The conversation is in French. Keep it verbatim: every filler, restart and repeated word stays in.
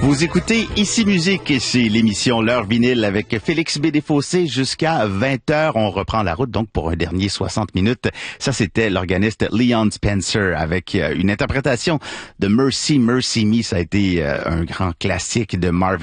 Vous écoutez Ici Musique et c'est l'émission L'heure vinyle avec Félix B. Desfossés jusqu'à vingt heures. On reprend la route donc pour un dernier soixante minutes. Ça, c'était l'organiste Leon Spencer avec une interprétation de Mercy, Mercy Me. Ça a été un grand classique de Marvin